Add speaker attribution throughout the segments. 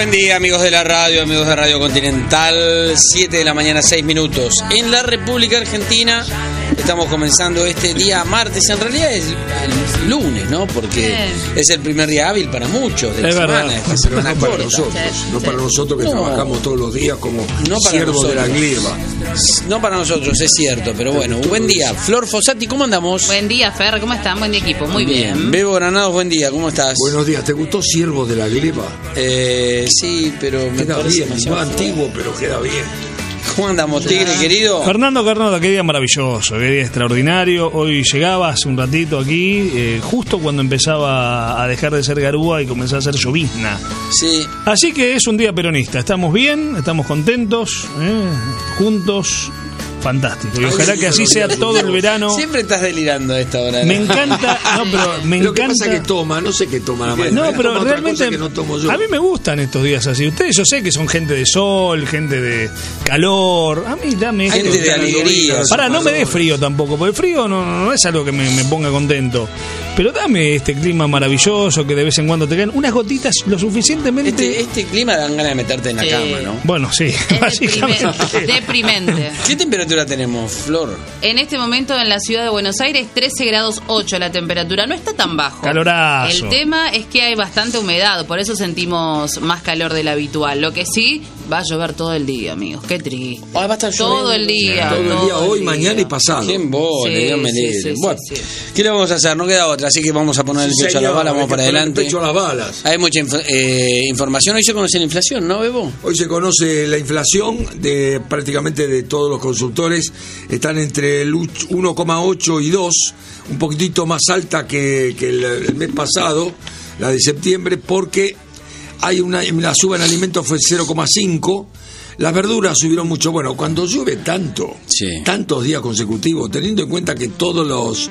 Speaker 1: Buen día, amigos de la radio, amigos de Radio Continental. 7 de la mañana, 6 minutos. En la República Argentina estamos comenzando este día martes. En realidad es el lunes, ¿no? Porque es el primer día hábil para muchos de la semana. Esta semana
Speaker 2: no para nosotros, no para nosotros que trabajamos todos los días como siervos de la gleba.
Speaker 1: No para nosotros, es cierto, pero bueno. Buen día. Flor Fossati, ¿cómo andamos?
Speaker 3: Buen día, Fer, ¿cómo están? Buen día, equipo. Muy bien.
Speaker 1: Bebo Granados, buen día, ¿cómo estás?
Speaker 2: Buenos días. ¿Te gustó Siervos de la Gleba?
Speaker 1: Sí, pero me
Speaker 2: queda
Speaker 1: parece
Speaker 2: bien,
Speaker 1: demasiado
Speaker 2: antiguo, pero queda bien.
Speaker 1: ¿Cómo andamos, Tigre, querido?
Speaker 4: Fernando, qué día maravilloso, qué día extraordinario. Hoy llegaba hace un ratito aquí, justo cuando empezaba a dejar de ser garúa y comenzaba a ser llovizna.
Speaker 1: Sí.
Speaker 4: Así que es un día peronista. Estamos bien, estamos contentos, juntos. Fantástico. Y ojalá que así sea todo el verano.
Speaker 1: Siempre estás delirando a esta hora.
Speaker 4: Me encanta,
Speaker 2: Lo que pasa que toma, no sé qué toma la mañana.
Speaker 4: No, pero realmente
Speaker 2: que no tomo yo.
Speaker 4: A mí me gustan estos días así. Ustedes, yo sé que son gente de sol, gente de calor. A mí dame
Speaker 1: gente de alegría.
Speaker 4: Para, no me dé frío tampoco, porque el frío no es algo que me ponga contento. Pero dame este clima maravilloso que de vez en cuando te caen unas gotitas lo suficientemente.
Speaker 1: Este clima dan ganas de meterte en la cama, ¿no?
Speaker 4: Bueno, sí.
Speaker 3: Es deprimente.
Speaker 1: ¿Qué temperatura tenemos, Flor?
Speaker 3: En este momento en la ciudad de Buenos Aires, 13 grados 8 la temperatura. No está tan bajo.
Speaker 4: Calorazo.
Speaker 3: El tema es que hay bastante humedad, por eso sentimos más calor del habitual. Lo que sí, va a llover todo el día, amigos. Qué triste.
Speaker 1: Va a estar
Speaker 3: todo el día.
Speaker 2: Todo el día, hoy, mañana y pasado.
Speaker 1: Qué embole,
Speaker 3: sí,
Speaker 1: Dios me libre.
Speaker 3: sí,
Speaker 1: bueno,
Speaker 3: sí.
Speaker 1: ¿Qué le vamos a hacer? No queda otra, así que vamos a poner el pecho a la bala, vamos para adelante.
Speaker 2: El pecho a las balas.
Speaker 1: Hay mucha información. Hoy se conoce la inflación, ¿no, Bebo?
Speaker 2: Hoy se conoce la inflación de prácticamente de todos los consultores. Están entre el 1,8 y 2, un poquitito más alta que el mes pasado, la de septiembre, porque hay la suba en alimentos fue 0,5. Las verduras subieron mucho. Bueno, cuando llueve tantos días consecutivos, teniendo en cuenta que todos los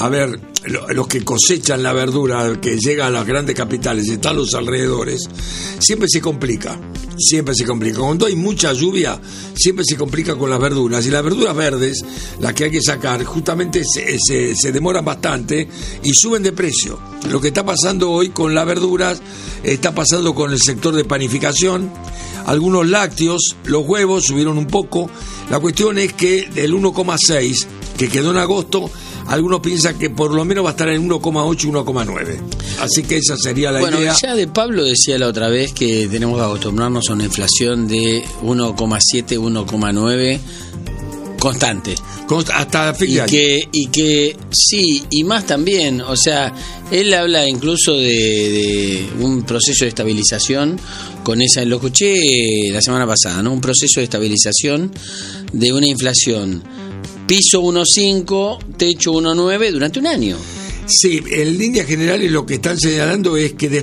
Speaker 2: que cosechan la verdura, que llega a las grandes capitales, están los alrededores, siempre se complica. Cuando hay mucha lluvia, siempre se complica con las verduras. Y las verduras verdes, las que hay que sacar, justamente se demoran bastante y suben de precio. Lo que está pasando hoy con las verduras, está pasando con el sector de panificación. Algunos lácteos, los huevos subieron un poco. La cuestión es que del 1,6 que quedó en agosto, algunos piensan que por lo menos va a estar en 1,8 y 1,9. Así que esa sería la idea.
Speaker 1: Bueno, ya de Pablo decía la otra vez que tenemos que acostumbrarnos a una inflación de 1,7, 1,9 constante.
Speaker 2: Hasta fin de año.
Speaker 1: Y que sí, y más también, o sea, él habla incluso de un proceso de estabilización con esa, lo escuché la semana pasada, ¿no? Un proceso de estabilización de una inflación piso 1,5, techo 1,9 durante un año.
Speaker 2: Sí, en líneas generales lo que están señalando es que